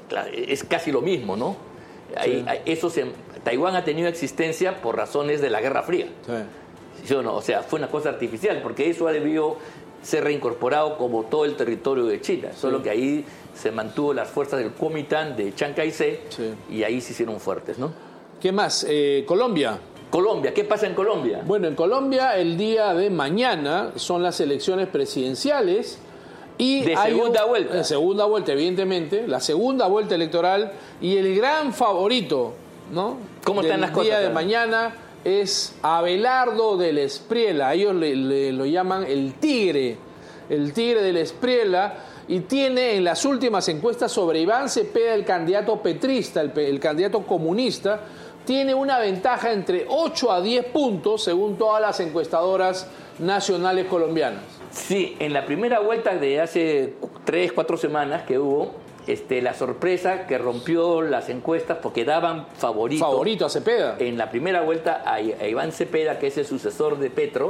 es casi lo mismo, ¿no? Taiwán ha tenido existencia por razones de la Guerra Fría. Sí. ¿Sí o no? O sea, fue una cosa artificial, porque eso ha debido ser reincorporado como todo el territorio de China, solo que ahí se mantuvo las fuerzas del Kuomintang de Chiang Kai-shek y ahí se hicieron fuertes, ¿no? ¿Qué más? Colombia. Colombia, ¿qué pasa en Colombia? Bueno, en Colombia el día de mañana son las elecciones presidenciales y de segunda vuelta. De segunda vuelta, evidentemente, la segunda vuelta electoral, y el gran favorito, ¿no? ¿Cómo están las cosas? El día de mañana es Abelardo del Espriella. Ellos lo llaman el tigre del Espriella, y tiene en las últimas encuestas sobre Iván Cepeda, el candidato petrista, el candidato comunista, tiene una ventaja entre 8 a 10 puntos según todas las encuestadoras nacionales colombianas. Sí, en la primera vuelta de hace 3, 4 semanas que hubo, la sorpresa que rompió las encuestas porque daban favorito a Cepeda. En la primera vuelta a Iván Cepeda, que es el sucesor de Petro,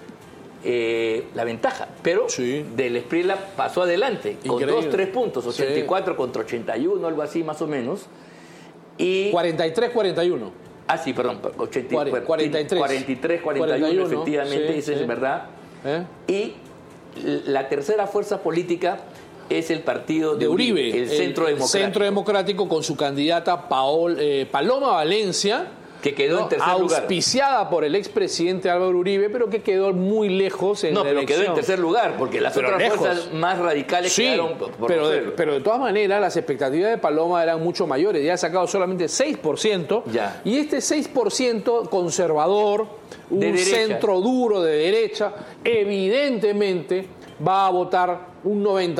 la ventaja, pero del Espriella pasó adelante. Increíble. Con 2-3 puntos, 84 contra 81, algo así más o menos. Y 43-41. Ah, sí, perdón, 43. 43-41, efectivamente, eso es verdad. Y la tercera fuerza política es el partido de Uribe, el Centro Democrático. El Centro Democrático, con su candidata Paloma Valencia, que quedó en tercer lugar. Auspiciada por el expresidente Álvaro Uribe, pero que quedó muy lejos en la elección. No, pero quedó en tercer lugar, porque las otras fuerzas más radicales quedaron por pero de todas maneras, las expectativas de Paloma eran mucho mayores. Ya ha sacado solamente 6%. Ya. Y este 6% conservador, un centro duro de derecha, evidentemente va a votar un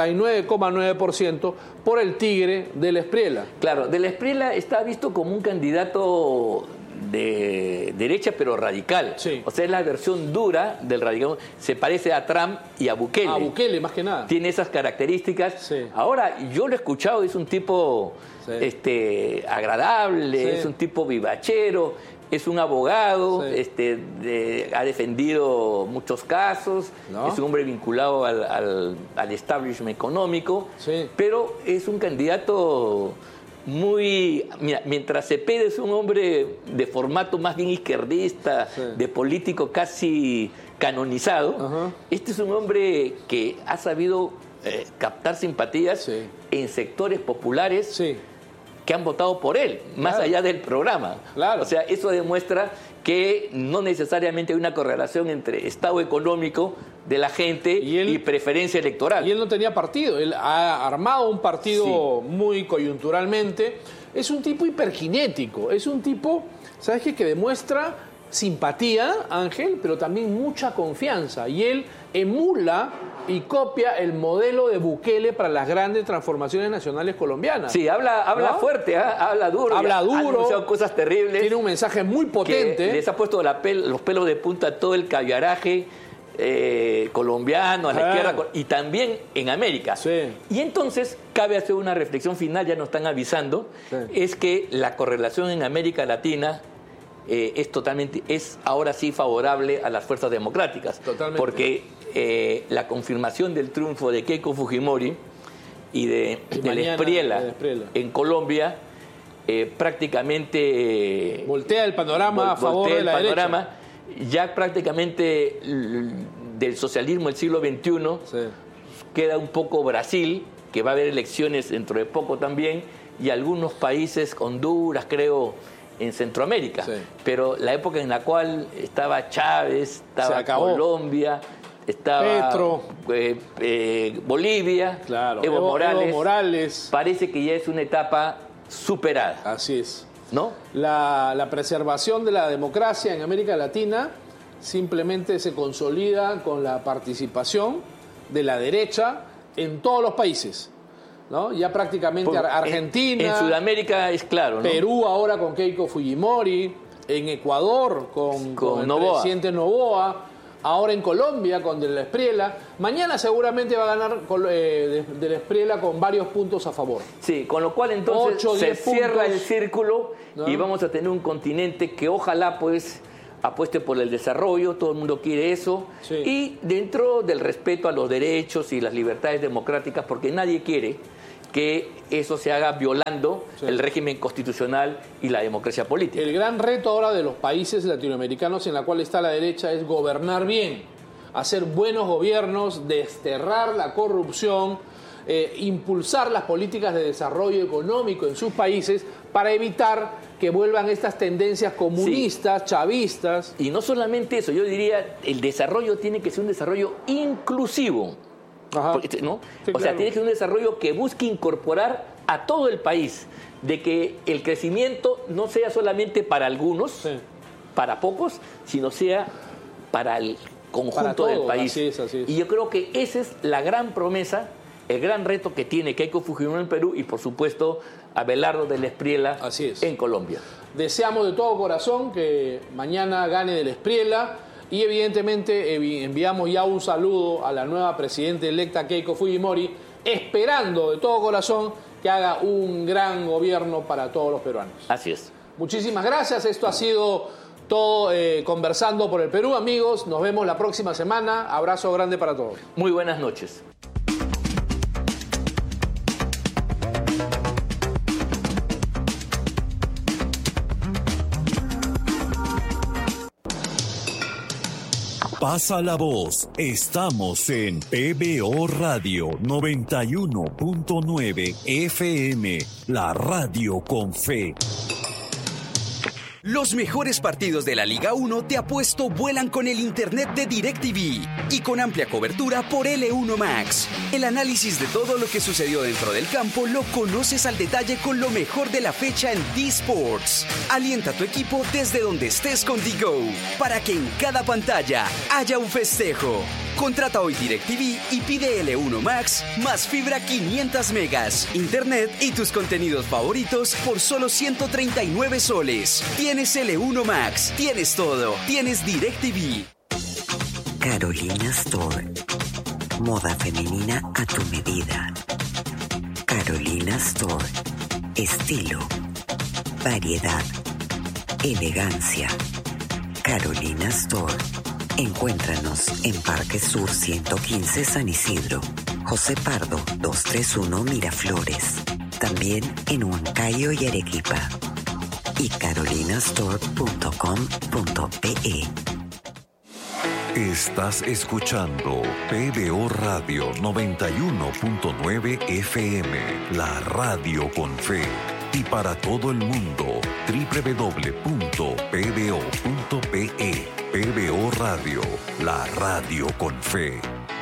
99,9% por el tigre del Espriella. Claro, del Espriella está visto como un candidato de derecha pero radical. Sí. O sea, es la versión dura del radical. Se parece a Trump y a Bukele. A Bukele, más que nada. Tiene esas características. Sí. Ahora, yo lo he escuchado, es un tipo agradable, es un tipo vivachero, es un abogado, ha defendido muchos casos, es un hombre vinculado al establishment económico, pero es un candidato muy... Mira, mientras Cepeda es un hombre de formato más bien izquierdista, de político casi canonizado, este es un hombre que ha sabido captar simpatías en sectores populares que han votado por él, más allá del programa. O sea, eso demuestra que no necesariamente hay una correlación entre estado económico de la gente y preferencia electoral. Y él no tenía partido, él ha armado un partido muy coyunturalmente. Es un tipo hiperkinético, es un tipo, ¿sabes qué?, que demuestra simpatía, Ángel, pero también mucha confianza. Y él emula y copia el modelo de Bukele para las grandes transformaciones nacionales colombianas. Sí, habla fuerte, habla duro. Habla duro. Ha anunciado cosas terribles. Tiene un mensaje muy potente. Les ha puesto los pelos de punta a todo el caviaraje colombiano, a la izquierda, y también en América. Y entonces cabe hacer una reflexión final, ya nos están avisando, es que la correlación en América Latina es ahora sí favorable a las fuerzas democráticas. Totalmente. Porque la confirmación del triunfo de Keiko Fujimori y del Espriella en Colombia prácticamente voltea el panorama a favor de la derecha. Ya prácticamente del socialismo del siglo XXI queda un poco Brasil, que va a haber elecciones dentro de poco también, y algunos países, Honduras creo, en Centroamérica. Pero la época en la cual estaba Chávez, estaba Colombia, estaba Petro, Bolivia, Evo Morales, parece que ya es una etapa superada. Así es. ¿No? La preservación de la democracia en América Latina simplemente se consolida con la participación de la derecha en todos los países, ¿no? Ya prácticamente Argentina, en Sudamérica es claro, ¿no? Perú ahora con Keiko Fujimori, en Ecuador con el presidente Noboa, ahora en Colombia con Del Espriella. Mañana seguramente va a ganar Del Espriella con varios puntos a favor. Sí, con lo cual entonces se cierra el círculo, ¿no? Y vamos a tener un continente que ojalá pues apueste por el desarrollo, todo el mundo quiere eso, y dentro del respeto a los derechos y las libertades democráticas, porque nadie quiere que eso se haga violando el régimen constitucional y la democracia política. El gran reto ahora de los países latinoamericanos en la cual está la derecha es gobernar bien, hacer buenos gobiernos, desterrar la corrupción, impulsar las políticas de desarrollo económico en sus países para evitar que vuelvan estas tendencias comunistas, chavistas. Y no solamente eso, yo diría, el desarrollo tiene que ser un desarrollo inclusivo. Porque, ¿no? Sí, o sea, tiene que ser un desarrollo que busque incorporar a todo el país, de que el crecimiento no sea solamente para algunos, para pocos, sino sea para el conjunto del país. Así es. Y yo creo que esa es la gran promesa, el gran reto que tiene Keiko Fujimori en Perú y, por supuesto, Abelardo del Espriella en Colombia. Deseamos de todo corazón que mañana gane del Espriella. Y evidentemente enviamos ya un saludo a la nueva presidenta electa Keiko Fujimori, esperando de todo corazón que haga un gran gobierno para todos los peruanos. Así es. Muchísimas gracias. Esto ha sido todo Conversando por el Perú, amigos. Nos vemos la próxima semana. Abrazo grande para todos. Muy buenas noches. Pasa la voz, estamos en PBO Radio 91.9 FM, la radio con fe. Los mejores partidos de la Liga 1 te apuesto vuelan con el internet de DirecTV y con amplia cobertura por L1 Max. El análisis de todo lo que sucedió dentro del campo lo conoces al detalle con lo mejor de la fecha en D-Sports. Alienta a tu equipo desde donde estés con D-Go para que en cada pantalla haya un festejo. Contrata hoy DirecTV y pide L1 Max más fibra 500 megas, internet y tus contenidos favoritos por solo 139 soles. Tienes L1 Max, tienes todo, tienes DirecTV. Carolina Store. Moda femenina a tu medida. Carolina Store. Estilo, variedad, elegancia. Carolina Store. Encuéntranos en Parque Sur 115 San Isidro, José Pardo 231 Miraflores, también en Huancayo y Arequipa, y carolinastore.com.pe. Estás escuchando PBO Radio 91.9 FM, la radio con fe. Y para todo el mundo, www.pbo.pe. PBO Radio, la radio con fe.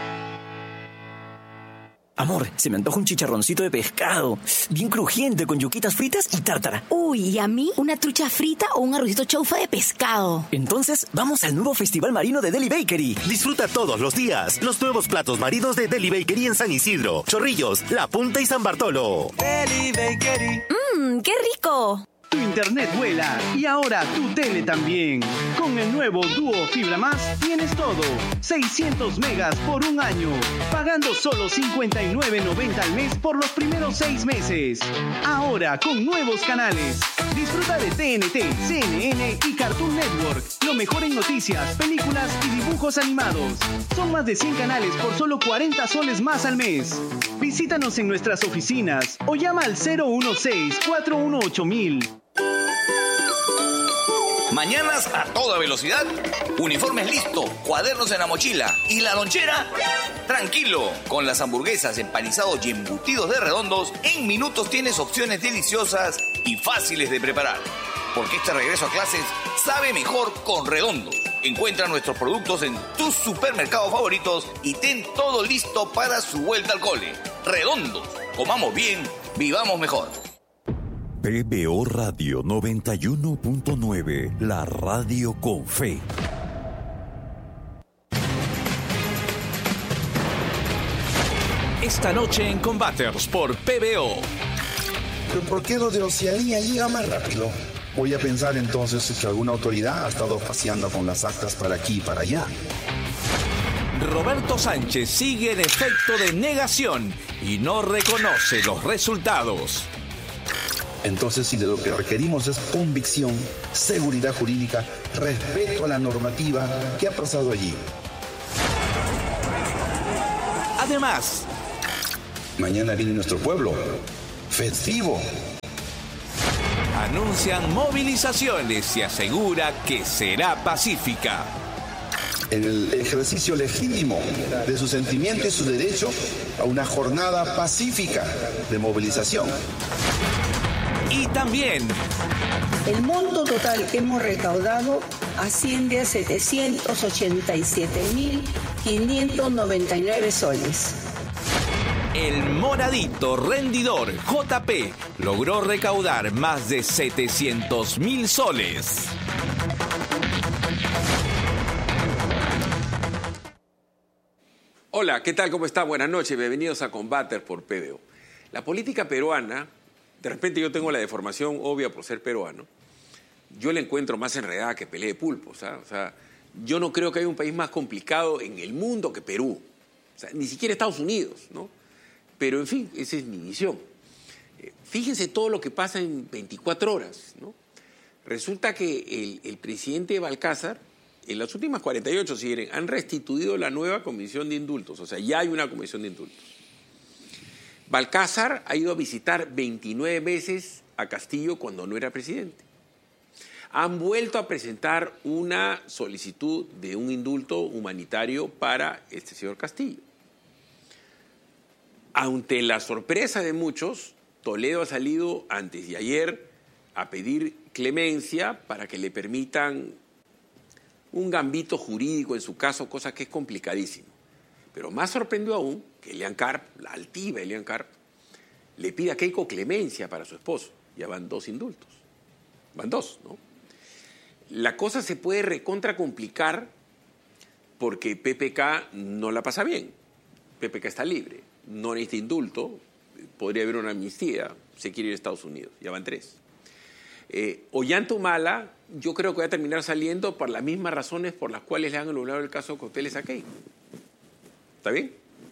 Amor, se me antoja un chicharroncito de pescado, bien crujiente, con yuquitas fritas y tártara. Uy, ¿y a mí una trucha frita o un arrocito chaufa de pescado? Entonces, vamos al nuevo Festival Marino de Deli Bakery. Disfruta todos los días los nuevos platos marinos de Deli Bakery en San Isidro, Chorrillos, La Punta y San Bartolo. Deli Bakery. ¡Qué rico! Tu internet vuela y ahora tu tele también. Con el nuevo Duo Fibra Más tienes todo. 600 megas por un año. Pagando solo $59.90 al mes por los primeros 6 meses. Ahora con nuevos canales. Disfruta de TNT, CNN y Cartoon Network. Lo mejor en noticias, películas y dibujos animados. Son más de 100 canales por solo 40 soles más al mes. Visítanos en nuestras oficinas o llama al 016-418-1000. Mañanas a toda velocidad, uniformes listos, cuadernos en la mochila y la lonchera. Tranquilo, con las hamburguesas, empanizados y embutidos de Redondos, en minutos tienes opciones deliciosas y fáciles de preparar. Porque este regreso a clases sabe mejor con Redondos. Encuentra nuestros productos en tus supermercados favoritos y ten todo listo para su vuelta al cole. Redondos, comamos bien, vivamos mejor. PBO Radio 91.9, la radio con fe. Esta noche en Combaters por PBO. ¿Pero por qué los de Oceanía llegan más rápido? Voy a pensar entonces que alguna autoridad ha estado paseando con las actas para aquí y para allá. Roberto Sánchez sigue en efecto de negación y no reconoce los resultados. Entonces, si de lo que requerimos es convicción, seguridad jurídica, respeto a la normativa, ¿qué ha pasado allí? Además, Mañana viene nuestro pueblo. Festivo. Anuncian movilizaciones y asegura que será pacífica. En el ejercicio legítimo de su sentimiento y su derecho a una jornada pacífica de movilización. Y también el monto total que hemos recaudado asciende a 787.599 soles. el moradito rendidor JP logró recaudar más de 700.000 soles. Hola, ¿qué tal? ¿Cómo está? Buenas noches, bienvenidos a Combater por PBO. La política peruana, de repente yo tengo la deformación obvia por ser peruano, yo la encuentro más enredada que pelea de pulpos. O sea, yo no creo que haya un país más complicado en el mundo que Perú. O sea, ni siquiera Estados Unidos, ¿no? Pero, en fin, esa es mi visión. Fíjense todo lo que pasa en 24 horas, ¿no? Resulta que el presidente Balcázar, en las últimas 48, si quieren, han restituido la nueva comisión de indultos. O sea, ya hay una comisión de indultos. Balcázar ha ido a visitar 29 veces a Castillo cuando no era presidente. Han vuelto a presentar una solicitud de un indulto humanitario para este señor Castillo. Ante la sorpresa de muchos, Toledo ha salido antes de ayer a pedir clemencia para que le permitan un gambito jurídico en su caso, cosa que es complicadísimo. Pero más sorprendió aún que Elian Karp, la altiva Elian Karp, le pide a Keiko clemencia para su esposo. Ya van 2 indultos. Van 2, ¿no? La cosa se puede recontra complicar porque PPK no la pasa bien. PPK está libre, no necesita indulto, podría haber una amnistía, se quiere ir a Estados Unidos, ya van 3. Ollanta Humala, yo creo que va a terminar saliendo por las mismas razones por las cuales le han anulado el caso de Cauteles a Keiko. ¿Está bien?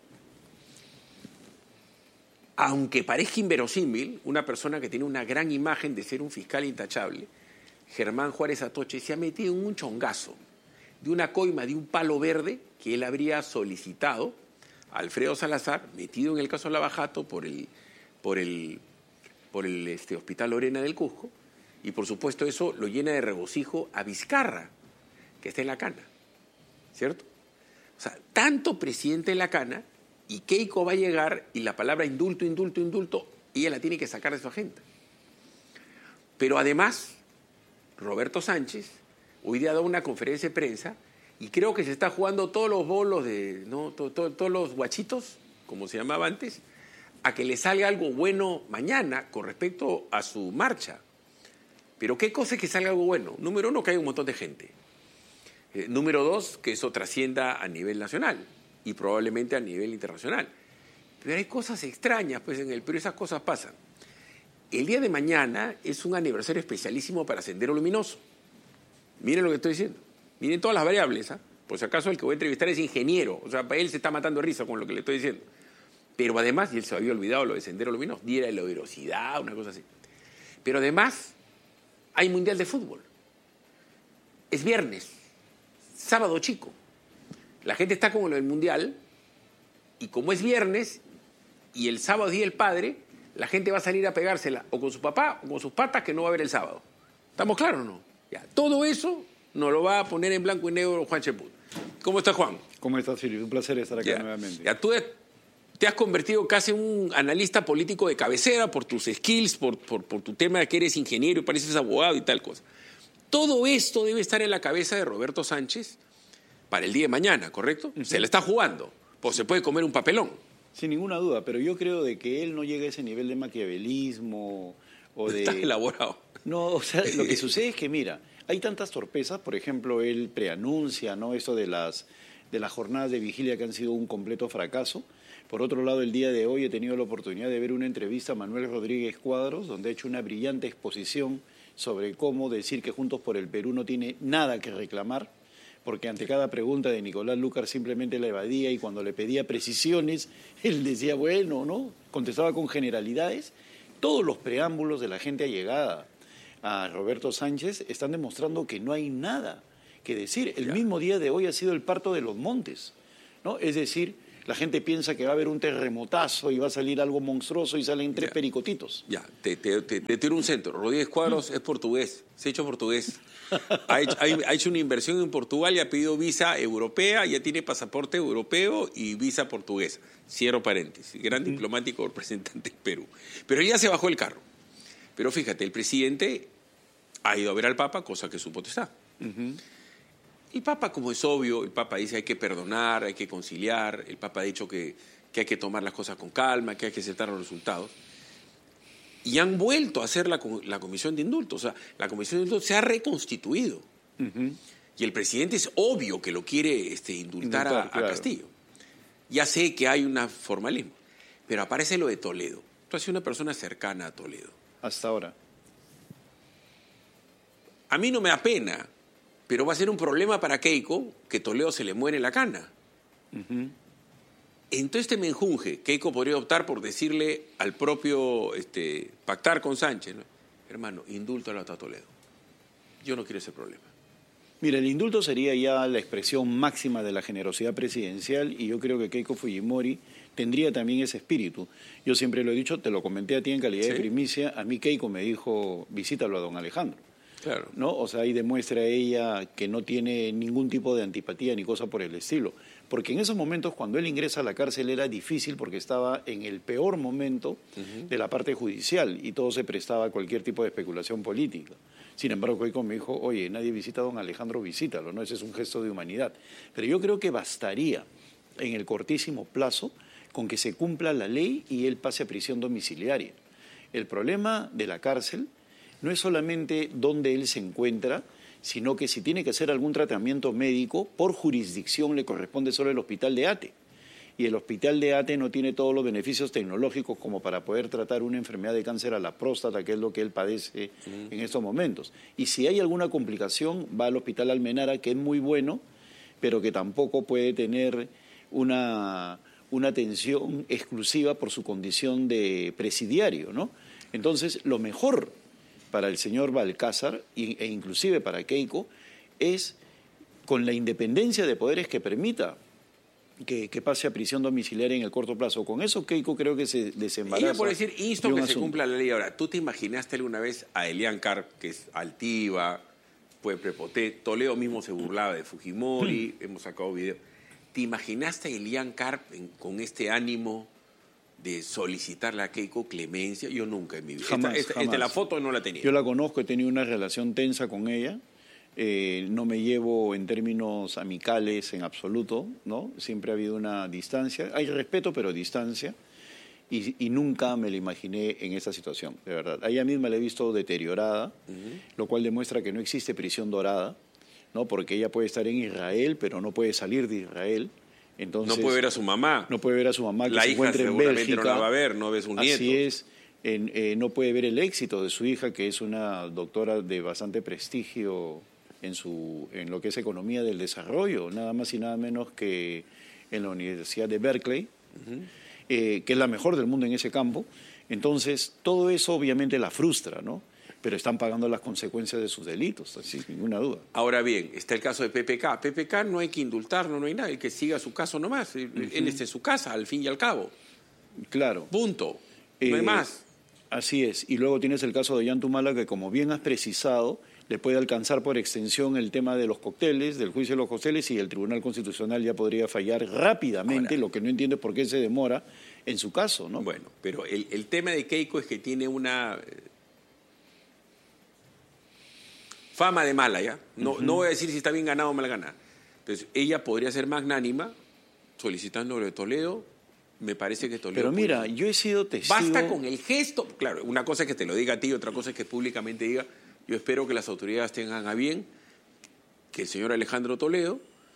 Aunque parezca inverosímil, una persona que tiene una gran imagen de ser un fiscal intachable, Germán Juárez Atoche, se ha metido en un chongazo de una coima de un palo verde que él habría solicitado a Alfredo Salazar, metido en el caso Lavajato por el Hospital Lorena del Cusco, y por supuesto eso lo llena de regocijo a Vizcarra, que está en la cana, ¿cierto? O sea, tanto presidente en la cana, y Keiko va a llegar y la palabra indulto, indulto, indulto, ella la tiene que sacar de su agenda. Pero además, Roberto Sánchez hoy día da una conferencia de prensa y creo que se está jugando todos los bolos, ¿no? Todos los guachitos, como se llamaba antes, a que le salga algo bueno mañana con respecto a su marcha. Pero ¿qué cosa es que salga algo bueno? Número 1, que hay un montón de gente. Número 2, que eso trascienda a nivel nacional y probablemente a nivel internacional. Pero hay cosas extrañas, pues en el Perú esas cosas pasan. El día de mañana es un aniversario especialísimo para Sendero Luminoso. Miren lo que estoy diciendo. Miren todas las variables, ¿ah? Por si acaso el que voy a entrevistar es ingeniero. O sea, para él se está matando de risa con lo que le estoy diciendo. Pero además, y él se había olvidado lo de Sendero Luminoso, diera de la velocidad, una cosa así. Pero además, hay Mundial de Fútbol. Es viernes, sábado chico. La gente está como lo del Mundial, y como es viernes, y el sábado es Día del Padre, la gente va a salir a pegársela o con su papá o con sus patas que no va a haber el sábado. ¿Estamos claros o no? Ya, todo eso nos lo va a poner en blanco y negro Juan Cheput. ¿Cómo está, Juan? ¿Cómo estás, Silvio? Un placer estar aquí nuevamente. Ya, tú te has convertido casi en un analista político de cabecera por tus skills, por tu tema de que eres ingeniero y pareces abogado y tal cosa. Todo esto debe estar en la cabeza de Roberto Sánchez para el día de mañana, ¿correcto? Se la está jugando, pues se puede comer un papelón. Sin ninguna duda, pero yo creo de que él no llega a ese nivel de maquiavelismo o de... Está elaborado. No, o sea, lo que sucede es que, mira, hay tantas torpezas, por ejemplo, él preanuncia, ¿no?, eso de las jornadas de vigilia que han sido un completo fracaso. Por otro lado, el día de hoy he tenido la oportunidad de ver una entrevista a Manuel Rodríguez Cuadros, donde ha hecho una brillante exposición sobre cómo decir que Juntos por el Perú no tiene nada que reclamar, porque ante cada pregunta de Nicolás Lúcar simplemente la evadía y cuando le pedía precisiones, él decía, bueno, ¿no? Contestaba con generalidades. Todos los preámbulos de la gente allegada a Roberto Sánchez están demostrando que no hay nada que decir. El mismo día de hoy ha sido el parto de los montes, ¿no? Es decir, La gente piensa que va a haber un terremotazo y va a salir algo monstruoso y salen 3 pericotitos. Ya, te tiro un centro. Rodríguez Cuadros es portugués, se ha hecho portugués. Ha hecho una inversión en Portugal y ha pedido visa europea, ya tiene pasaporte europeo y visa portuguesa. Cierro paréntesis. Gran diplomático representante en Perú. Pero él ya se bajó el carro. Pero fíjate, el presidente ha ido a ver al Papa, cosa que es su potestad. El Papa, como es obvio, el Papa dice hay que perdonar, hay que conciliar. El Papa ha dicho que hay que tomar las cosas con calma, que hay que aceptar los resultados. Y han vuelto a hacer la comisión de indultos. O sea, la comisión de indultos se ha reconstituido. Y el presidente es obvio que lo quiere indultar a Castillo. Ya sé que hay un formalismo, pero aparece lo de Toledo. Tú has sido una persona cercana a Toledo. Hasta ahora. A mí no me da pena, pero va a ser un problema para Keiko que Toledo se le muere la cana. Entonces este menjunje, Keiko podría optar por decirle al propio, pactar con Sánchez, ¿no? Hermano, indúltalo a Toledo. Yo no quiero ese problema. Mira, el indulto sería ya la expresión máxima de la generosidad presidencial y yo creo que Keiko Fujimori tendría también ese espíritu. Yo siempre lo he dicho, te lo comenté a ti en calidad de primicia, a mí Keiko me dijo, visítalo a don Alejandro. Claro. ¿No? O sea, ahí demuestra ella que no tiene ningún tipo de antipatía ni cosa por el estilo. Porque en esos momentos, cuando él ingresa a la cárcel, era difícil porque estaba en el peor momento de la parte judicial y todo se prestaba a cualquier tipo de especulación política. Sin embargo, Keiko me dijo, oye, nadie visita a don Alejandro, visítalo, ¿no? Ese es un gesto de humanidad. Pero yo creo que bastaría en el cortísimo plazo con que se cumpla la ley y él pase a prisión domiciliaria. El problema de la cárcel no es solamente dónde él se encuentra, sino que si tiene que hacer algún tratamiento médico, por jurisdicción le corresponde solo el hospital de Ate. Y el hospital de Ate no tiene todos los beneficios tecnológicos como para poder tratar una enfermedad de cáncer a la próstata, que es lo que él padece en estos momentos. Y si hay alguna complicación, va al hospital Almenara, que es muy bueno, pero que tampoco puede tener una atención exclusiva por su condición de presidiario, ¿no? Entonces, lo mejor para el señor Balcázar e inclusive para Keiko es con la independencia de poderes que permita que pase a prisión domiciliaria en el corto plazo. Con eso Keiko creo que se desembaraza. Ella por decir, insto que se cumpla la ley. Ahora, ¿tú te imaginaste alguna vez a Elian Carp, que es altiva, pues prepotente? Toledo mismo se burlaba de Fujimori, hemos sacado video. ¿Te imaginaste a Elian Carp con este ánimo de solicitarle a Keiko clemencia? Yo nunca en mi vida. Jamás. La foto no la tenía. Yo la conozco, he tenido una relación tensa con ella. No me llevo en términos amicales en absoluto, ¿no? Siempre ha habido una distancia. Hay respeto, pero distancia. Y nunca me la imaginé en esta situación, de verdad. A ella misma la he visto deteriorada, lo cual demuestra que no existe prisión dorada, ¿no? Porque ella puede estar en Israel, pero no puede salir de Israel. Entonces, no puede ver a su mamá. No puede ver a su mamá, que la se hija encuentra en Bélgica. no la va a ver, no ve sus nietos. Así es. No puede ver el éxito de su hija, que es una doctora de bastante prestigio en lo que es economía del desarrollo, nada más y nada menos que en la Universidad de Berkeley, que es la mejor del mundo en ese campo. Entonces, todo eso obviamente la frustra, ¿no? Pero están pagando las consecuencias de sus delitos, sin ninguna duda. Ahora bien, está el caso de PPK. PPK no hay que indultarlo, no hay nada, el que siga su caso nomás. Él está en su casa, al fin y al cabo. Claro. Punto. No hay más. Así es. Y luego tienes el caso de Ollantumala, que como bien has precisado, le puede alcanzar por extensión el tema de los cócteles, del juicio de los cócteles, y el Tribunal Constitucional ya podría fallar rápidamente. Ahora, lo que no entiendo es por qué se demora en su caso, ¿no? Bueno, pero el tema de Keiko es que tiene una fama de mala, ¿ya? No voy a decir si está bien ganado o mal ganada. Entonces, ella podría ser magnánima solicitando lo de Toledo. Me parece que Toledo... Pero mira, yo he sido testigo... Basta con el gesto. Claro, una cosa es que te lo diga a ti, otra cosa es que públicamente diga. Yo espero que las autoridades tengan a bien que el señor Alejandro Toledo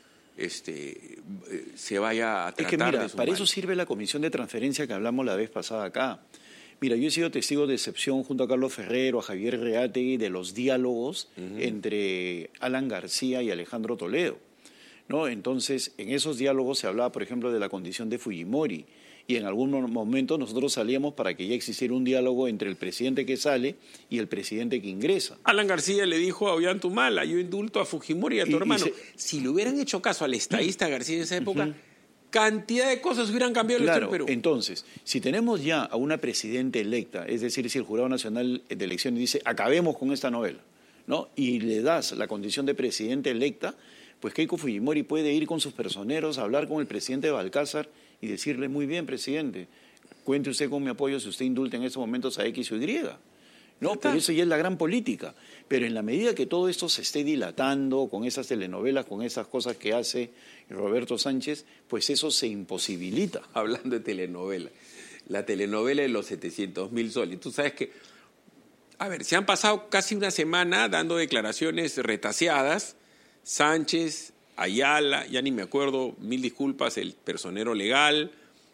se vaya a tratar. Es que mira, de su para mal. eso sirve la comisión de transferencia que hablamos la vez pasada acá. Mira, yo he sido testigo de excepción junto a Carlos Ferrero, a Javier Reategui, de los diálogos entre Alan García y Alejandro Toledo, ¿no? Entonces, en esos diálogos se hablaba, por ejemplo, de la condición de Fujimori. Y en algún momento nosotros salíamos para que ya existiera un diálogo entre el presidente que sale y el presidente que ingresa. Alan García le dijo a Ollantumala, yo indulto a Fujimori y a tu hermano. Si le hubieran hecho caso al estadista García en esa época, cantidad de cosas hubieran cambiado en el Perú. Entonces, si tenemos ya a una presidenta electa, es decir, si el Jurado Nacional de Elecciones dice, acabemos con esta novela, ¿no? Y le das la condición de presidenta electa, pues Keiko Fujimori puede ir con sus personeros a hablar con el presidente de Balcázar y decirle, muy bien, presidente, cuente usted con mi apoyo si usted indulta en estos momentos a X o Y. No, pero eso ya es la gran política. Pero en la medida que todo esto se esté dilatando con esas telenovelas, con esas cosas que hace Roberto Sánchez, pues eso se imposibilita. Hablando de telenovela, la telenovela de los 700.000 soles. Tú sabes que, a ver, se han pasado casi una semana dando declaraciones retaseadas. Sánchez, Ayala, ya ni me acuerdo, mil disculpas, el personero legal,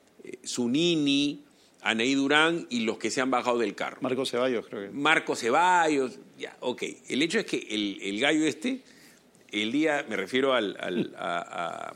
Zunini, Anaí Durán y los que se han bajado del carro. Marco Ceballos, creo que. Marco Ceballos, ya, ok. El hecho es que el gallo el día, me refiero a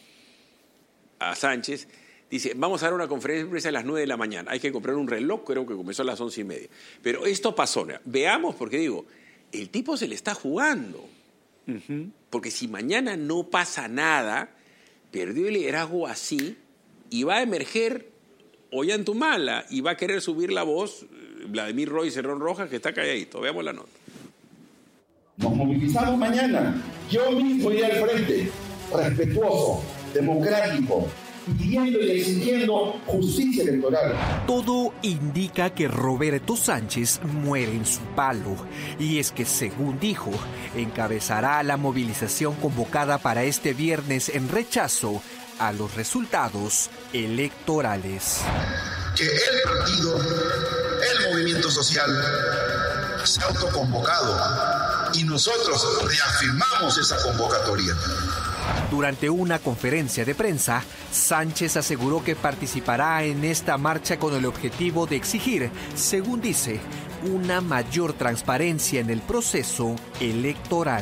Sánchez, dice, vamos a dar una conferencia de prensa a las 9 de la mañana. Hay que comprar un reloj, creo que comenzó a las 11:30. Pero esto pasó, veamos, porque digo, el tipo se le está jugando. Porque si mañana no pasa nada, perdió el liderazgo así y va a emerger Ollantumala y va a querer subir la voz Vladimir Roy Cerrón Rojas, que está calladito. Veamos la nota. Nos movilizamos mañana. Yo mismo iré al frente, respetuoso, democrático, pidiendo y exigiendo justicia electoral. Todo indica que Roberto Sánchez muere en su palo. Y es que, según dijo, encabezará la movilización convocada para este viernes en rechazo a los resultados electorales. Que el partido, el movimiento social, se ha autoconvocado y nosotros reafirmamos esa convocatoria. Durante una conferencia de prensa, Sánchez aseguró que participará en esta marcha con el objetivo de exigir, según dice, una mayor transparencia en el proceso electoral.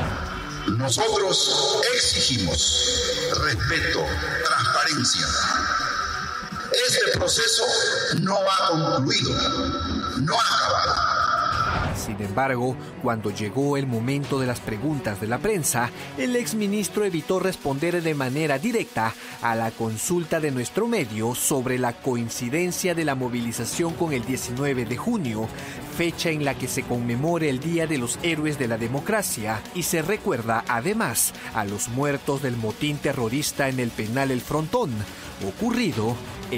Nosotros exigimos respeto, transparencia. Este proceso no ha concluido, no ha acabado. Sin embargo, cuando llegó el momento de las preguntas de la prensa, el exministro evitó responder de manera directa a la consulta de nuestro medio sobre la coincidencia de la movilización con el 19 de junio, fecha en la que se conmemora el Día de los Héroes de la Democracia y se recuerda además a los muertos del motín terrorista en el penal El Frontón, ocurrido en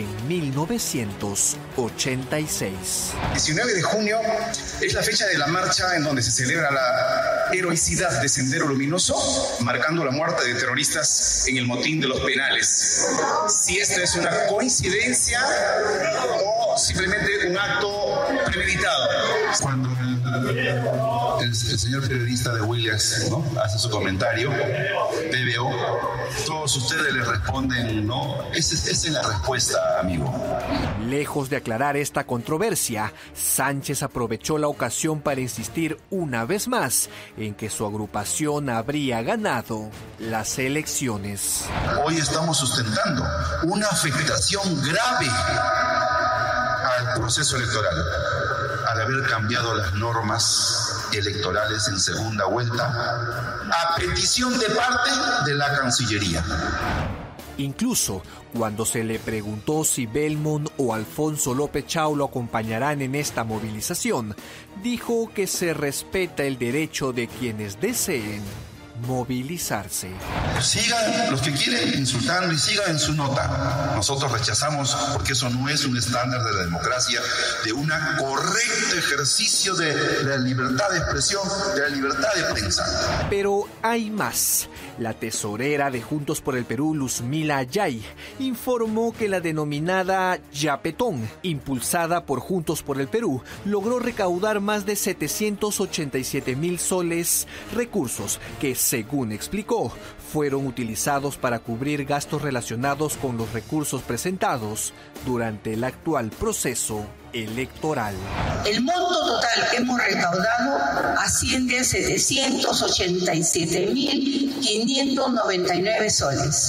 1986. 19 de junio es la fecha de la marcha en donde se celebra la heroicidad de Sendero Luminoso, marcando la muerte de terroristas en el motín de los penales. Si esto es una coincidencia o simplemente un acto premeditado. Cuando el señor periodista de Williams, ¿no?, hace su comentario, PBO, todos ustedes le responden, ¿no? Esa es la respuesta, amigo. Lejos de aclarar esta controversia, Sánchez aprovechó la ocasión para insistir una vez más en que su agrupación habría ganado las elecciones. Hoy estamos sustentando una afectación grave al proceso electoral al haber cambiado las normas electorales en segunda vuelta a petición de parte de la Cancillería. Incluso cuando se le preguntó si Belmont o Alfonso López Chao lo acompañarán en esta movilización, dijo que se respeta el derecho de quienes deseen movilizarse. Sigan los que quieren insultando y sigan en su nota. Nosotros rechazamos, porque eso no es un estándar de la democracia, de un correcto ejercicio de la libertad de expresión, de la libertad de prensa. Pero hay más. La tesorera de Juntos por el Perú, Luzmila Ayay, informó que la denominada Yapetón, impulsada por Juntos por el Perú, logró recaudar más de 787,000 soles, recursos que, según explicó, fueron utilizados para cubrir gastos relacionados con los recursos presentados durante el actual proceso electoral. El monto total que hemos recaudado asciende a 787,599 soles.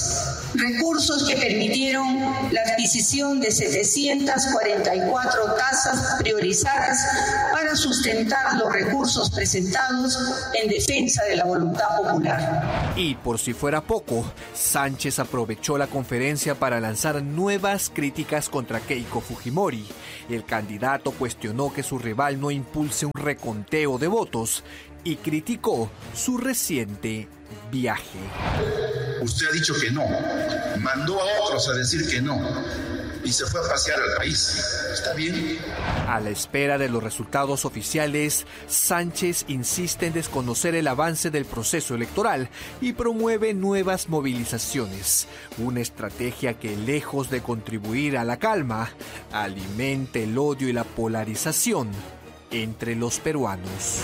Recursos que permitieron la adquisición de 744 tasas priorizadas para sustentar los recursos presentados en defensa de la voluntad popular. Y por si fuera poco, Sánchez aprovechó la conferencia para lanzar nuevas críticas contra Keiko Fujimori. El candidato cuestionó que su rival no impulse un reconteo de votos y criticó su reciente viaje. Usted ha dicho que no, mandó a otros a decir que no y se fue a pasear al país. ¿Está bien? A la espera de los resultados oficiales, Sánchez insiste en desconocer el avance del proceso electoral y promueve nuevas movilizaciones, una estrategia que, lejos de contribuir a la calma, alimenta el odio y la polarización entre los peruanos.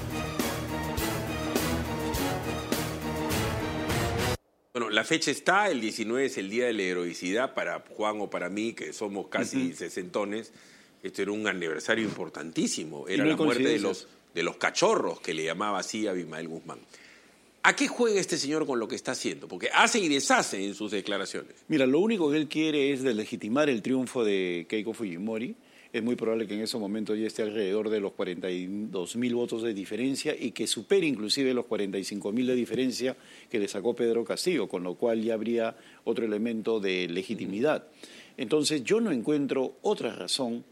Bueno, la fecha está, el 19 es el Día de la Heroicidad para Juan o para mí, que somos casi sesentones. Esto era un aniversario importantísimo, era la muerte de los cachorros, que le llamaba así a Abimael Guzmán. ¿A qué juega este señor con lo que está haciendo? Porque hace y deshace en sus declaraciones. Mira, lo único que él quiere es deslegitimar el triunfo de Keiko Fujimori. Es muy probable que en ese momento ya esté alrededor de los 42.000 votos de diferencia y que supere inclusive los 45.000 de diferencia que le sacó Pedro Castillo, con lo cual ya habría otro elemento de legitimidad. Entonces yo no encuentro otra razón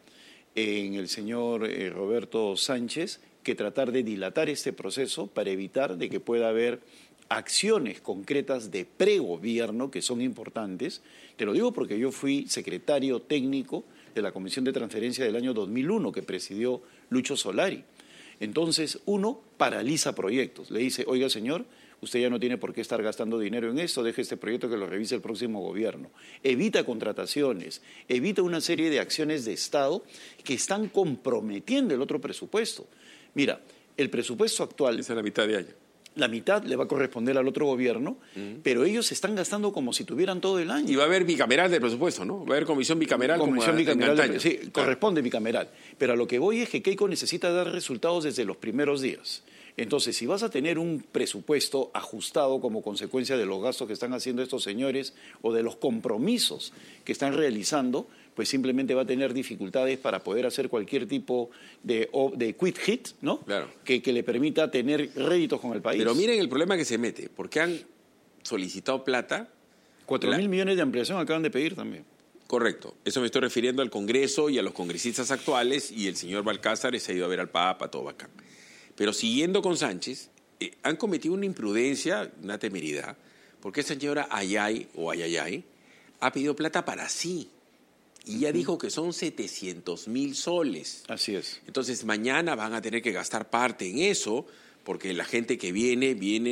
en el señor Roberto Sánchez que tratar de dilatar este proceso para evitar de que pueda haber acciones concretas de pregobierno que son importantes. Te lo digo porque yo fui secretario técnico de la Comisión de Transferencia del año 2001 que presidió Lucho Solari. Entonces, uno paraliza proyectos. Le dice, oiga, señor, usted ya no tiene por qué estar gastando dinero en esto, deje este proyecto que lo revise el próximo gobierno. Evita contrataciones, evita una serie de acciones de Estado que están comprometiendo el otro presupuesto. Mira, el presupuesto actual... Es a la mitad de año. La mitad le va a corresponder al otro gobierno, pero ellos se están gastando como si tuvieran todo el año. Y va a haber bicameral del presupuesto, ¿no? Va a haber comisión bicameral. Sí, corresponde bicameral. Pero a lo que voy es que Keiko necesita dar resultados desde los primeros días. Entonces, si vas a tener un presupuesto ajustado como consecuencia de los gastos que están haciendo estos señores o de los compromisos que están realizando, pues simplemente va a tener dificultades para poder hacer cualquier tipo de quick hit, ¿no? Claro. Que le permita tener réditos con el país. Pero miren el problema que se mete, porque han solicitado plata. 4.000 millones de ampliación acaban de pedir también. Correcto. Eso me estoy refiriendo al Congreso y a los congresistas actuales, y el señor Balcázar se ha ido a ver al Papa, todo bacán. Pero siguiendo con Sánchez, han cometido una imprudencia, una temeridad, porque esa señora Ayay o Ayayay ha pedido plata para sí. Y ya dijo que son 700.000 soles. Así es. Entonces mañana van a tener que gastar parte en eso, porque la gente que viene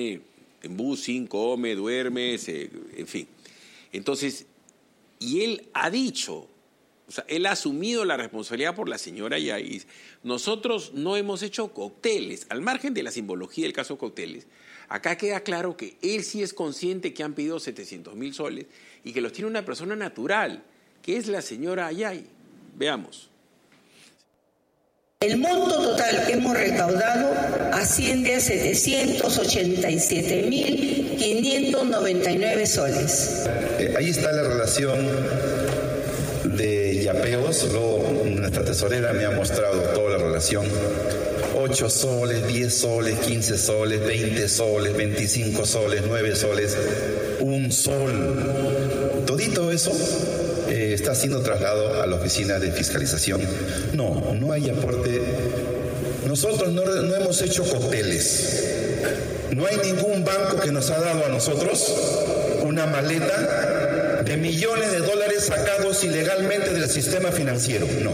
en busing, come, duerme, en fin. Entonces, y él ha dicho, o sea, él ha asumido la responsabilidad por la señora Yaiz. Nosotros no hemos hecho cócteles, al margen de la simbología del caso cócteles. Acá queda claro que él sí es consciente que han pedido 700.000 soles y que los tiene una persona natural, que es la señora Ayay. Veamos. El monto total que hemos recaudado asciende a 787.599 soles. Ahí está la relación de yapeos. Luego nuestra tesorera me ha mostrado toda la relación. 8 soles, 10 soles, 15 soles, 20 soles, 25 soles, 9 soles, 1 sol. Todito eso está siendo trasladado a la oficina de fiscalización. No hay aporte. Nosotros no hemos hecho cócteles. No hay ningún banco que nos ha dado a nosotros una maleta de millones de dólares sacados ilegalmente del sistema financiero. No.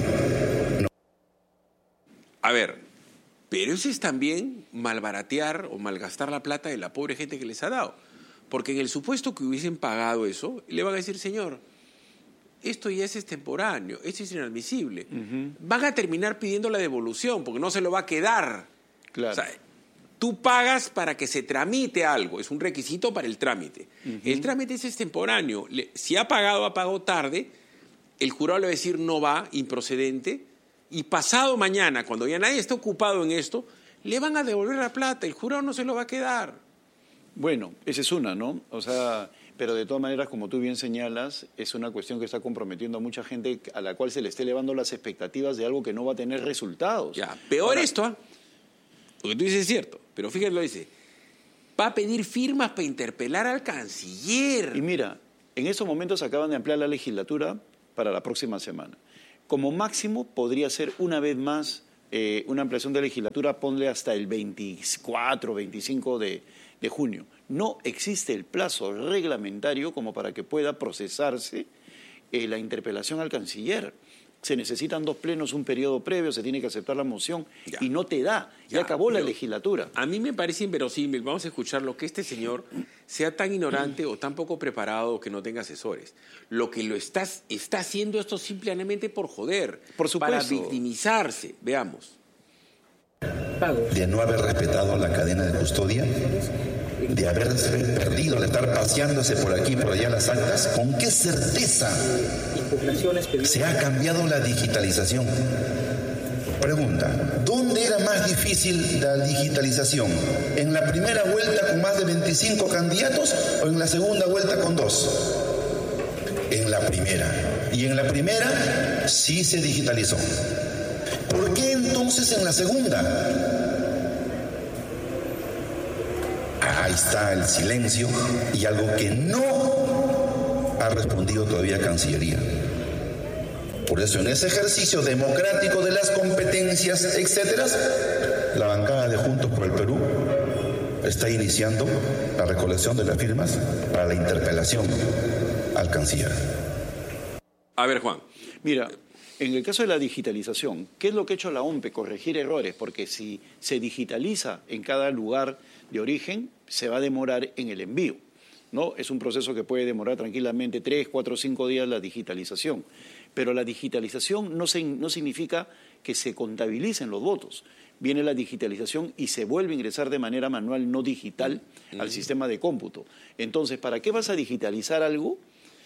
A ver, pero eso es también malbaratear o malgastar la plata de la pobre gente que les ha dado. Porque en el supuesto que hubiesen pagado eso, le van a decir, señor, esto ya es extemporáneo, esto es inadmisible. Van a terminar pidiendo la devolución porque no se lo va a quedar. Claro. O sea, tú pagas para que se tramite algo, es un requisito para el trámite. El trámite es extemporáneo. Si ha pagado tarde, el jurado le va a decir no va, improcedente, y pasado mañana, cuando ya nadie está ocupado en esto, le van a devolver la plata, el jurado no se lo va a quedar. Bueno, esa es una, ¿no? O sea, Pero de todas maneras, como tú bien señalas, es una cuestión que está comprometiendo a mucha gente a la cual se le esté elevando las expectativas de algo que no va a tener resultados. Ya, peor esto, ¿eh? Lo que tú dices es cierto, pero fíjate lo dice. Va a pedir firmas para interpelar al canciller. Y mira, en estos momentos acaban de ampliar la legislatura para la próxima semana. Como máximo podría ser una vez más una ampliación de legislatura, ponle hasta el 24, 25 de junio. No existe el plazo reglamentario como para que pueda procesarse la interpelación al canciller. Se necesitan 2 plenos, un periodo previo, se tiene que aceptar la moción y no te da. Ya acabó la legislatura. A mí me parece inverosímil, vamos a escucharlo, que este señor sea tan ignorante o tan poco preparado que no tenga asesores. Lo que lo está haciendo esto simplemente por joder, por supuesto, para victimizarse. Veamos. De no haber respetado la cadena de custodia, de haberse perdido, de estar paseándose por aquí y por allá las actas, ¿con qué certeza se ha cambiado la digitalización? Pregunta, ¿dónde era más difícil la digitalización? ¿En la primera vuelta con más de 25 candidatos o en la segunda vuelta con 2? En la primera. Y en la primera sí se digitalizó. ¿Por qué entonces en la segunda? Ahí está el silencio y algo que no ha respondido todavía Cancillería. Por eso, en ese ejercicio democrático de las competencias, etcétera, la bancada de Juntos por el Perú está iniciando la recolección de las firmas para la interpelación al canciller. A ver, Juan. Mira, en el caso de la digitalización, ¿qué es lo que ha hecho la OMPE? Corregir errores, porque si se digitaliza en cada lugar de origen, se va a demorar en el envío, ¿no? Es un proceso que puede demorar tranquilamente 3, 4, 5 días la digitalización. Pero la digitalización no significa que se contabilicen los votos. Viene la digitalización y se vuelve a ingresar de manera manual, no digital, al sistema de cómputo. Entonces, ¿para qué vas a digitalizar algo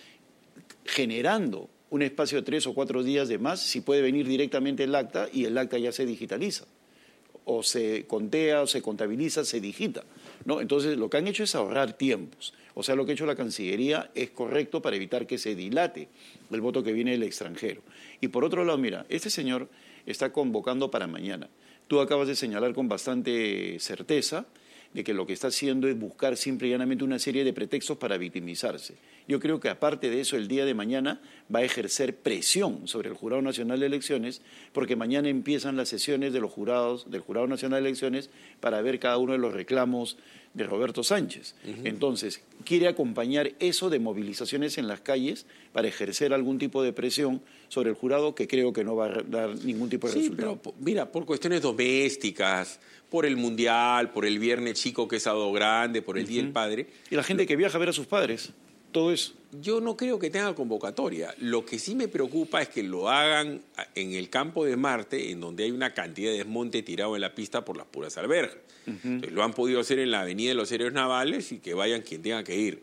generando un espacio de 3 o 4 días de más si puede venir directamente el acta y el acta ya se digitaliza? O se contea, o se contabiliza, se digita, ¿no? Entonces, lo que han hecho es ahorrar tiempos. O sea, lo que ha hecho la Cancillería es correcto para evitar que se dilate el voto que viene del extranjero. Y por otro lado, mira, este señor está convocando para mañana. Tú acabas de señalar con bastante certeza de que lo que está haciendo es buscar simple y llanamente una serie de pretextos para victimizarse. Yo creo que aparte de eso, el día de mañana va a ejercer presión sobre el Jurado Nacional de Elecciones, porque mañana empiezan las sesiones de los jurados, del Jurado Nacional de Elecciones, para ver cada uno de los reclamos de Roberto Sánchez. Entonces, quiere acompañar eso de movilizaciones en las calles para ejercer algún tipo de presión sobre el jurado, que creo que no va a dar ningún tipo de resultado. Pero mira, por cuestiones domésticas, por el Mundial, por el Viernes Chico, que es Sábado Grande, por el Día del Padre. Y la gente que viaja a ver a sus padres, todo eso. Yo no creo que tenga convocatoria. Lo que sí me preocupa es que lo hagan en el campo de Marte, en donde hay una cantidad de desmonte tirado en la pista por las puras alberjas. Entonces, lo han podido hacer en la Avenida de los Héroes Navales y que vayan quien tenga que ir.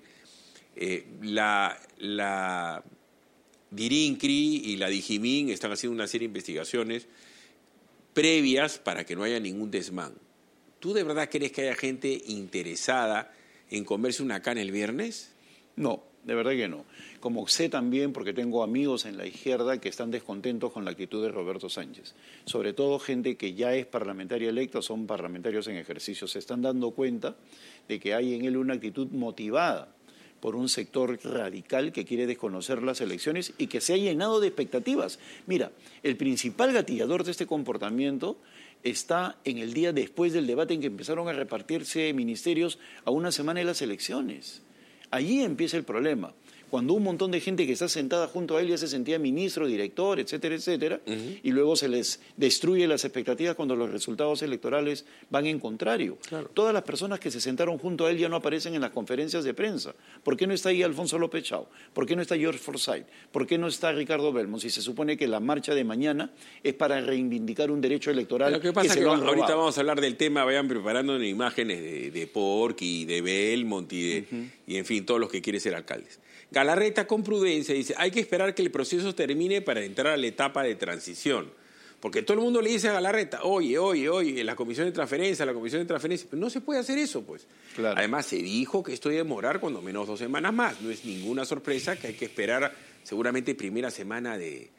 La DIRINCRI y la DIGIMIN están haciendo una serie de investigaciones previas para que no haya ningún desmán. ¿Tú de verdad crees que haya gente interesada en comerse una cana el viernes? No, de verdad que no. Como sé también, porque tengo amigos en la izquierda que están descontentos con la actitud de Roberto Sánchez. Sobre todo gente que ya es parlamentaria electa, son parlamentarios en ejercicio. Se están dando cuenta de que hay en él una actitud motivada por un sector radical que quiere desconocer las elecciones y que se ha llenado de expectativas. Mira, el principal gatillador de este comportamiento está en el día después del debate en que empezaron a repartirse ministerios a una semana de las elecciones. Allí empieza el problema. Cuando un montón de gente que está sentada junto a él ya se sentía ministro, director, etcétera, etcétera, y luego se les destruye las expectativas cuando los resultados electorales van en contrario. Claro. Todas las personas que se sentaron junto a él ya no aparecen en las conferencias de prensa. ¿Por qué no está ahí Alfonso López Chao? ¿Por qué no está George Forsyth? ¿Por qué no está Ricardo Belmont? Si se supone que la marcha de mañana es para reivindicar un derecho electoral. Lo que pasa es que ahorita vamos a hablar del tema, vayan preparando imágenes de Porky, de Belmont y en fin, todos los que quieren ser alcaldes. Galarreta, con prudencia, dice, hay que esperar que el proceso termine para entrar a la etapa de transición. Porque todo el mundo le dice a Galarreta, oye, la comisión de transferencia, pero no se puede hacer eso, pues. Claro. Además, se dijo que esto iba a demorar cuando menos 2 semanas más. No es ninguna sorpresa que hay que esperar seguramente primera semana de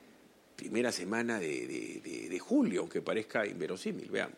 julio, aunque parezca inverosímil. Veamos.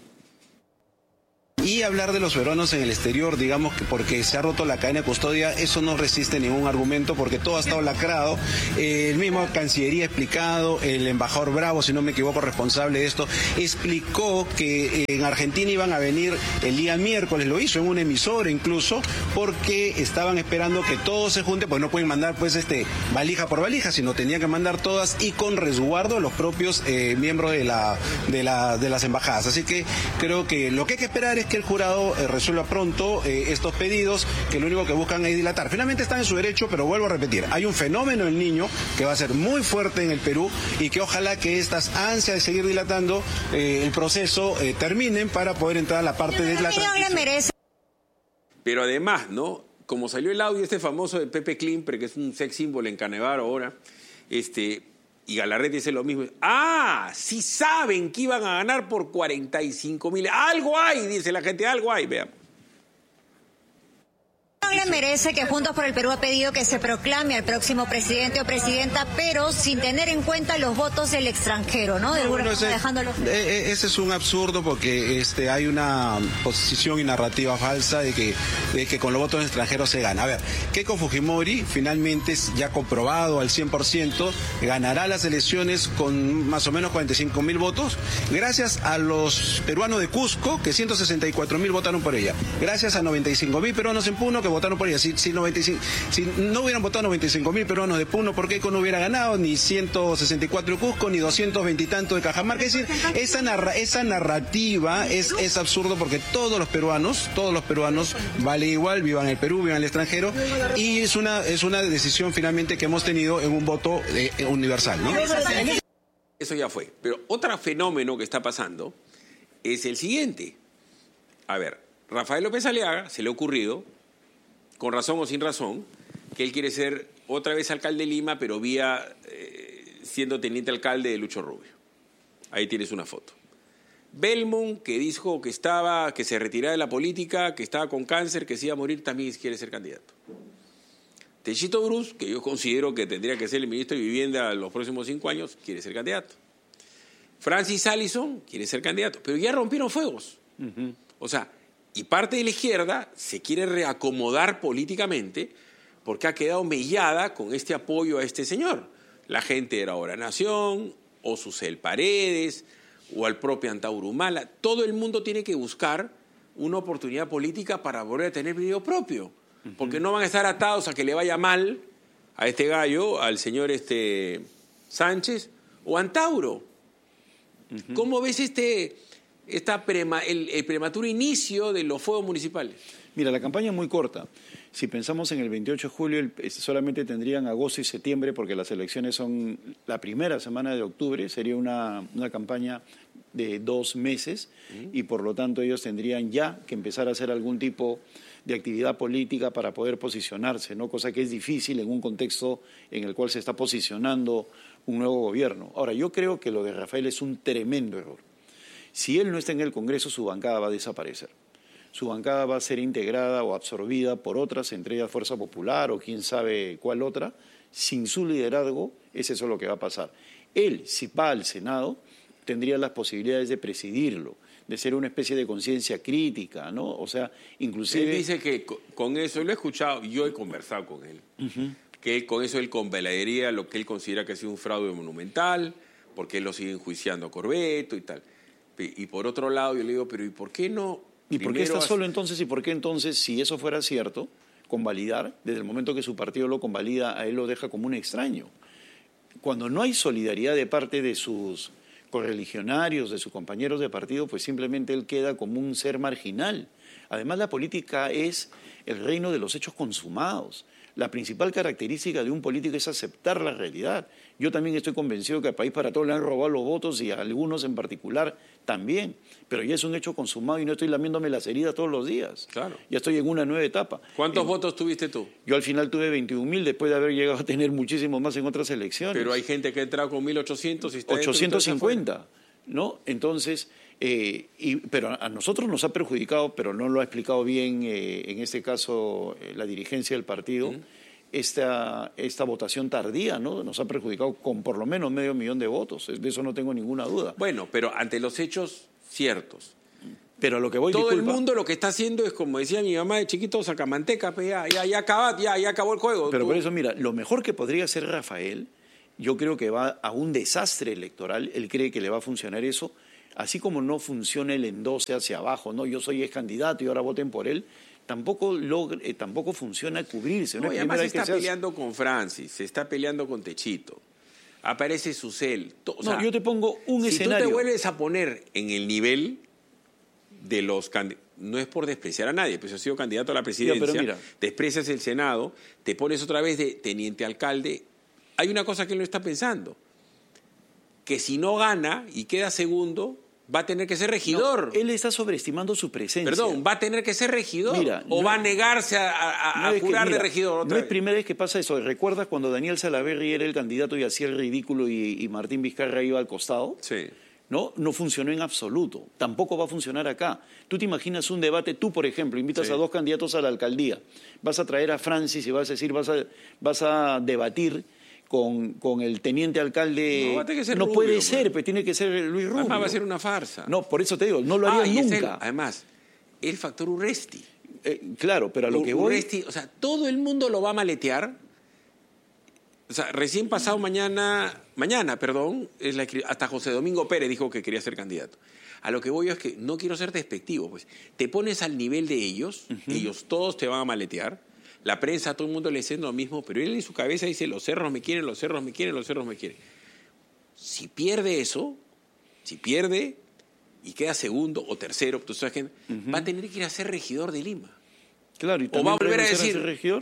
Y hablar de los peruanos en el exterior, digamos que porque se ha roto la cadena de custodia, eso no resiste ningún argumento porque todo ha estado lacrado. El mismo Cancillería ha explicado, el embajador Bravo, si no me equivoco, responsable de esto, explicó que en Argentina iban a venir el día miércoles, lo hizo en una emisora incluso, porque estaban esperando que todo se junte, pues no pueden mandar pues valija por valija, sino tenían que mandar todas y con resguardo los propios miembros de las embajadas. Así que creo que lo que hay que esperar es que el jurado resuelva pronto estos pedidos, que lo único que buscan es dilatar. Finalmente están en su derecho, pero vuelvo a repetir, hay un fenómeno del niño que va a ser muy fuerte en el Perú y que ojalá que estas ansias de seguir dilatando el proceso terminen para poder entrar a la parte de la transición. Pero además, ¿no? Como salió el audio famoso de Pepe Klimper, que es un sex symbol en Canevaro ahora, y Galarreta dice lo mismo. Sí saben que iban a ganar por 45.000. Algo hay, dice la gente, algo hay, veamos. No le merece que Juntos por el Perú ha pedido que se proclame al próximo presidente o presidenta, pero sin tener en cuenta los votos del extranjero, ¿no? Ese es un absurdo porque hay una posición y narrativa falsa de que con los votos extranjeros se gana. A ver, Keiko Fujimori finalmente es ya comprobado al 100%, ganará las elecciones con más o menos 45.000 votos, gracias a los peruanos de Cusco, que 164.000 votaron por ella, gracias a 95.000 peruanos en Puno que votaron por ella. Si no hubieran votado 95.000 peruanos de Puno, ¿por qué no hubiera ganado ni 164 de Cusco, ni 220 y tanto de Cajamarca? Es decir, esa narrativa es absurdo porque todos los peruanos vale igual, vivan en el Perú, vivan en el extranjero, y es una decisión finalmente que hemos tenido en un voto universal, ¿no? Eso ya fue. Pero otro fenómeno que está pasando es el siguiente. A ver, Rafael López Aliaga se le ha ocurrido, con razón o sin razón, que él quiere ser otra vez alcalde de Lima, pero siendo teniente alcalde de Lucho Rubio. Ahí tienes una foto. Belmont, que dijo que se retiraba de la política, que estaba con cáncer, que se iba a morir, también quiere ser candidato. Techito Bruce, que yo considero que tendría que ser el ministro de Vivienda los próximos 5 años, quiere ser candidato. Francis Allison quiere ser candidato, pero ya rompieron fuegos. O sea, y parte de la izquierda se quiere reacomodar políticamente porque ha quedado mellada con este apoyo a este señor. La gente de Ahora Nación, o Susel Paredes, o al propio Antauro Humala. Todo el mundo tiene que buscar una oportunidad política para volver a tener video propio. Porque no van a estar atados a que le vaya mal a este gallo, al señor Sánchez o Antauro. ¿Cómo ves el prematuro inicio de los fuegos municipales? Mira, la campaña es muy corta. Si pensamos en el 28 de julio, solamente tendrían agosto y septiembre, porque las elecciones son la primera semana de octubre, sería una campaña de 2 meses, y por lo tanto ellos tendrían ya que empezar a hacer algún tipo de actividad política para poder posicionarse, ¿no? Cosa que es difícil en un contexto en el cual se está posicionando un nuevo gobierno. Ahora, yo creo que lo de Rafael es un tremendo error. Si él no está en el Congreso, su bancada va a desaparecer. Su bancada va a ser integrada o absorbida por otras, entre ellas Fuerza Popular o quién sabe cuál otra. Sin su liderazgo, es eso lo que va a pasar. Él, si va al Senado, tendría las posibilidades de presidirlo, de ser una especie de conciencia crítica, ¿no? O sea, inclusive... Él dice que con eso, lo he escuchado, yo he conversado con él, que con eso él convalidaría lo que él considera que ha sido un fraude monumental, porque él lo sigue enjuiciando a Corbeto y tal. Y por otro lado, yo le digo, pero ¿y por qué no? ¿Y por qué está solo entonces? ¿Y por qué entonces, si eso fuera cierto, convalidar, desde el momento que su partido lo convalida, a él lo deja como un extraño? Cuando no hay solidaridad de parte de sus correligionarios, de sus compañeros de partido, pues simplemente él queda como un ser marginal. Además, la política es el reino de los hechos consumados. La principal característica de un político es aceptar la realidad. Yo también estoy convencido que al País para Todos le han robado los votos y a algunos en particular también. Pero ya es un hecho consumado y no estoy lamiéndome las heridas todos los días. Claro. Ya estoy en una nueva etapa. ¿Cuántos votos tuviste tú? Yo al final tuve 21.000 después de haber llegado a tener muchísimo más en otras elecciones. Pero hay gente que ha entrado con 1.800 y está 850, ¿no? Entonces, pero a nosotros nos ha perjudicado, pero no lo ha explicado bien en este caso la dirigencia del partido, esta votación tardía, ¿no? Nos ha perjudicado con por lo menos 500.000 de votos, de eso no tengo ninguna duda. Bueno, pero ante los hechos ciertos. Pero a lo que voy, todo el mundo lo que está haciendo es, como decía mi mamá de chiquito, sacamanteca, pues ya acabó el juego. Pero por eso, mira, lo mejor que podría hacer Rafael, yo creo que va a un desastre electoral, él cree que le va a funcionar eso, así como no funciona el endose hacia abajo, ¿no? Yo soy ex candidato y ahora voten por él, tampoco funciona cubrirse. No, y además se está peleando con Francis, se está peleando con Techito, aparece Susel. Yo te pongo un escenario. Si tú te vuelves a poner en el nivel de los candidatos, no es por despreciar a nadie, pues has sido candidato a la presidencia, pero mira, desprecias el Senado, te pones otra vez de teniente alcalde. Hay una cosa que él no está pensando, que si no gana y queda segundo, va a tener que ser regidor. No, él está sobreestimando su presencia. Perdón, ¿va a tener que ser regidor? Mira, o va a negarse a jurar de regidor? No es primera vez que pasa eso. ¿Recuerdas cuando Daniel Salaverry era el candidato y hacía el ridículo y Martín Vizcarra iba al costado? Sí. No funcionó en absoluto. Tampoco va a funcionar acá. Tú te imaginas un debate, tú por ejemplo, invitas a dos candidatos a la alcaldía, vas a traer a Francis y vas a decir, vas a debatir con el teniente alcalde. No puede ser, pues tiene que ser Luis Rubio. Además va a ser una farsa. No, por eso te digo, no lo harían nunca. Además, el factor Urresti. Claro, pero a lo que voy... Urresti, o sea, todo el mundo lo va a maletear. O sea, recién pasado mañana, hasta José Domingo Pérez dijo que quería ser candidato. A lo que voy es que no quiero ser despectivo, pues. Te pones al nivel de ellos, ellos todos te van a maletear. La prensa, todo el mundo le dice lo mismo, pero él en su cabeza dice, los cerros me quieren, los cerros me quieren, los cerros me quieren. Si pierde eso, y queda segundo o tercero, va a tener que ir a ser regidor de Lima. Claro, y o va a volver a decir,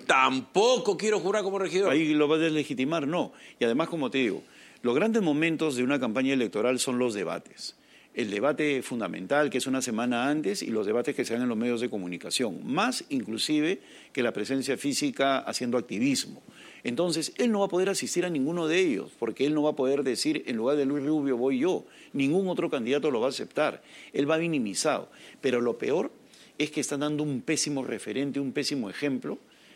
tampoco quiero jurar como regidor. Ahí lo va a deslegitimar, no. Y además, como te digo, los grandes momentos de una campaña electoral son los debates. El debate fundamental, que es una semana antes, y los debates que se dan en los medios de comunicación, más inclusive que la presencia física haciendo activismo. Entonces, él no va a poder asistir a ninguno de ellos, porque él no va a poder decir, en lugar de Luis Rubio voy yo. Ningún otro candidato lo va a aceptar. Él va minimizado. Pero lo peor es que están dando un pésimo referente, un pésimo ejemplo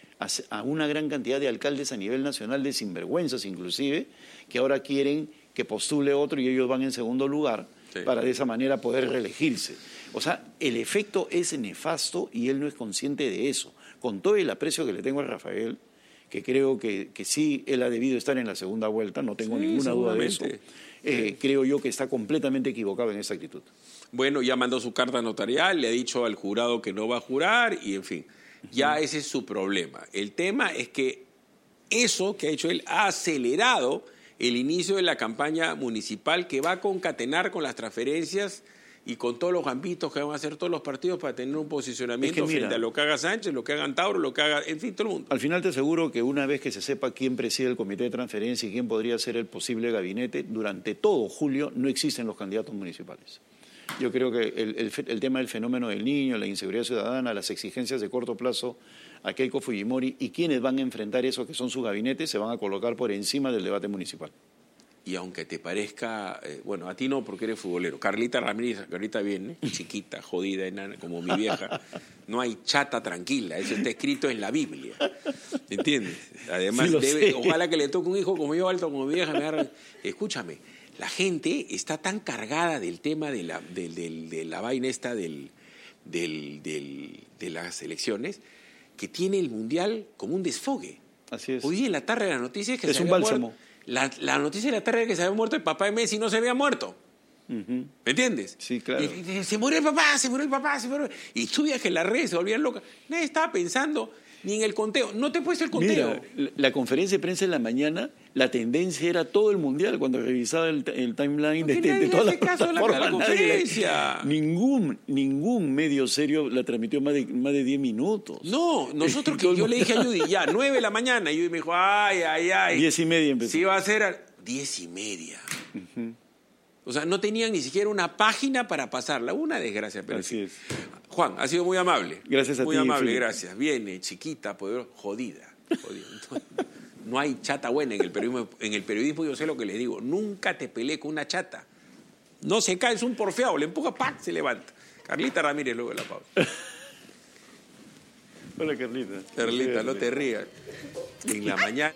a una gran cantidad de alcaldes a nivel nacional, de sinvergüenzas inclusive, que ahora quieren que postule otro y ellos van en segundo lugar, para de esa manera poder reelegirse. O sea, el efecto es nefasto y él no es consciente de eso. Con todo el aprecio que le tengo a Rafael, que creo que sí, él ha debido estar en la segunda vuelta, no tengo ninguna duda de eso, creo yo que está completamente equivocado en esa actitud. Bueno, ya mandó su carta notarial, le ha dicho al jurado que no va a jurar y, en fin, ya ese es su problema. El tema es que eso que ha hecho él ha acelerado el inicio de la campaña municipal que va a concatenar con las transferencias y con todos los gambitos que van a hacer todos los partidos para tener un posicionamiento frente a lo que haga Sánchez, lo que haga Antauro, lo que haga, en fin, todo el mundo. Al final te aseguro que una vez que se sepa quién preside el comité de transferencia y quién podría ser el posible gabinete, durante todo julio no existen los candidatos municipales. Yo creo que el tema del fenómeno del niño, la inseguridad ciudadana, las exigencias de corto plazo a Keiko Fujimori y quienes van a enfrentar eso que son sus gabinetes se van a colocar por encima del debate municipal. Y aunque te parezca, bueno, a ti no porque eres futbolero, Carlita Ramírez, Carlita bien, chiquita, jodida, enana, como mi vieja, no hay chata tranquila, eso está escrito en la Biblia, ¿entiendes? Además, ojalá que le toque un hijo como yo, alto como mi vieja, escúchame, la gente está tan cargada del tema de la vaina esta de las elecciones que tiene el Mundial como un desfogue. Así es. Hoy en la tarde la noticia es que es un bálsamo. La noticia de la tarde es que se había muerto el papá de Messi y no se había muerto. ¿Me entiendes? Sí, claro. Y se murió el papá, se murió el papá, se murió. Y tú veías que las redes se volvían locas. Nadie estaba pensando ni en el conteo. No te puedes el conteo. Mira, la conferencia de prensa en la mañana, la tendencia era todo el mundial cuando revisaba el timeline de todas las plataformas. Ningún medio serio la transmitió más de 10 minutos. No, nosotros que yo le dije a Judy, ya, 9 de la mañana. Y Judy me dijo, ay. 10:30 empezó. Sí, va a ser a 10:30. O sea, no tenían ni siquiera una página para pasarla. Una desgracia. Pero así es. Juan, ha sido muy amable. Gracias a ti. Muy amable, Felipe. gracias. Viene, chiquita, poderosa, jodida. No hay chata buena en el periodismo. En el periodismo yo sé lo que les digo. Nunca te peleé con una chata. No se cae, es un porfiado. Le empuja, ¡pac!, se levanta. Carlita Ramírez, luego de la pausa. Hola, Carlita. Carlita, no te rías. En la mañana...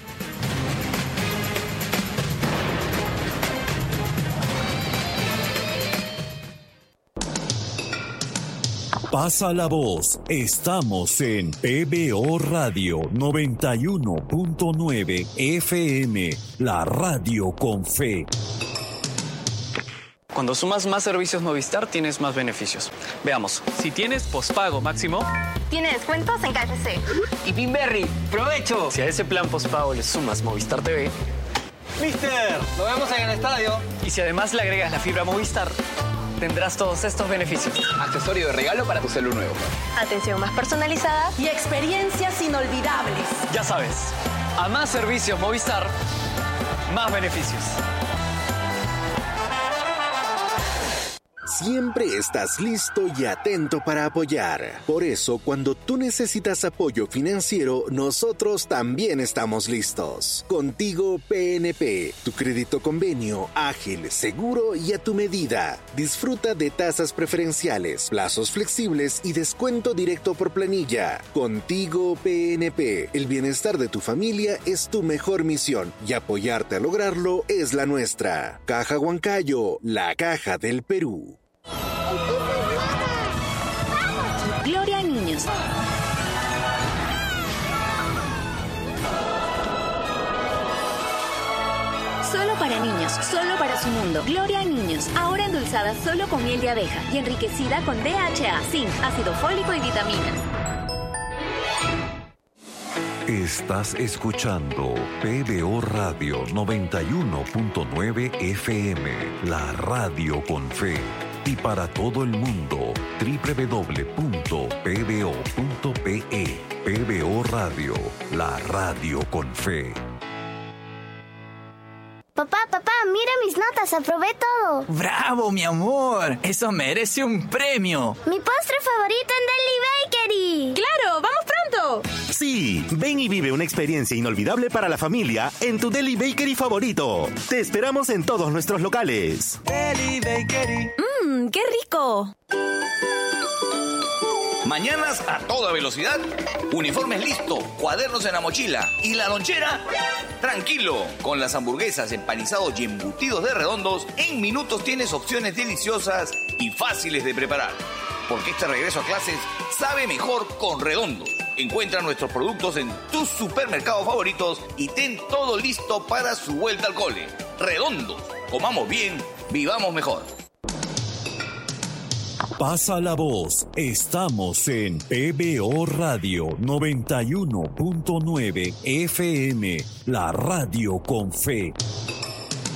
Pasa la voz. Estamos en PBO Radio 91.9 FM, la radio con fe. Cuando sumas más servicios Movistar, tienes más beneficios. Veamos, si tienes pospago máximo... Tiene descuentos en KFC. Y Pinberry, ¡provecho! Si a ese plan pospago le sumas Movistar TV... ¡Mister! ¡Lo vemos en el estadio! Y si además le agregas la fibra Movistar, tendrás todos estos beneficios. Accesorio de regalo para tu celu nuevo. Atención más personalizada y experiencias inolvidables. Ya sabes, a más servicios Movistar, más beneficios. Siempre estás listo y atento para apoyar. Por eso, cuando tú necesitas apoyo financiero, nosotros también estamos listos. Contigo PNP, tu crédito convenio, ágil, seguro y a tu medida. Disfruta de tasas preferenciales, plazos flexibles y descuento directo por planilla. Contigo PNP, el bienestar de tu familia es tu mejor misión y apoyarte a lograrlo es la nuestra. Caja Huancayo, la caja del Perú. Gloria a niños. Solo para niños, solo para su mundo. Gloria a niños. Ahora endulzada solo con miel de abeja y enriquecida con DHA, zinc, ácido fólico y vitaminas. Estás escuchando PBO Radio 91.9 FM, la radio con fe. Y para todo el mundo, www.pbo.pe. PBO Radio, la radio con fe. Papá, mira mis notas, aprobé todo. ¡Bravo, mi amor! Eso merece un premio. Mi postre favorito en Deli Bakery. ¡Claro! ¡Vamos pronto! Sí, ven y vive una experiencia inolvidable para la familia en tu Deli Bakery favorito. Te esperamos en todos nuestros locales. Deli Bakery. ¡Qué rico! Mañanas a toda velocidad, uniformes listo, cuadernos en la mochila y la lonchera, tranquilo. Con las hamburguesas, empanizados y embutidos de Redondos, en minutos tienes opciones deliciosas y fáciles de preparar. Porque este regreso a clases sabe mejor con Redondos. Encuentra nuestros productos en tus supermercados favoritos y ten todo listo para su vuelta al cole. Redondos, comamos bien, vivamos mejor. Pasa la voz. Estamos en PBO Radio 91.9 FM, la radio con fe.